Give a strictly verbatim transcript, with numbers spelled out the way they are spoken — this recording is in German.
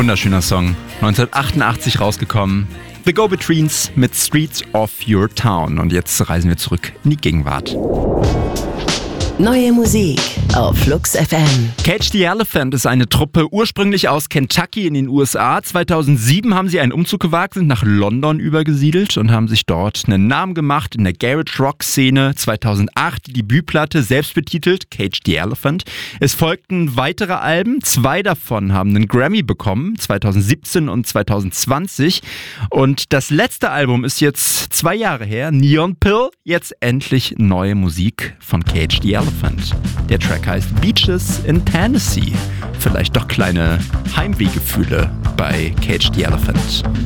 Wunderschöner Song. neunzehnhundertachtundachtzig rausgekommen. The Go-Betweens mit Streets of Your Town. Und jetzt reisen wir zurück in die Gegenwart. Neue Musik auf Flux F M. Cage the Elephant ist eine Truppe ursprünglich aus Kentucky in den U S A. zweitausendsieben haben sie einen Umzug gewagt, sind nach London übergesiedelt und haben sich dort einen Namen gemacht in der Garage-Rock-Szene. zweitausendacht die Debütplatte, selbst betitelt, Cage the Elephant. Es folgten weitere Alben, zwei davon haben einen Grammy bekommen, zweitausendsiebzehn und zweitausendzwanzig. Und das letzte Album ist jetzt zwei Jahre her, Neon Pill, jetzt endlich neue Musik von Cage the Elephant. Der Track heißt Beaches in Tennessee. Vielleicht doch kleine Heimwehgefühle bei Cage the Elephant.